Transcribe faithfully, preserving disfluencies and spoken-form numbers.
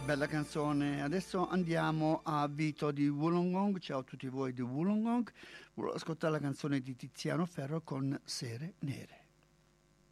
Bella canzone. Adesso andiamo a Vito di Wollongong. Ciao a tutti voi di Wollongong. Volevo ascoltare la canzone di Tiziano Ferro con Sere Nere.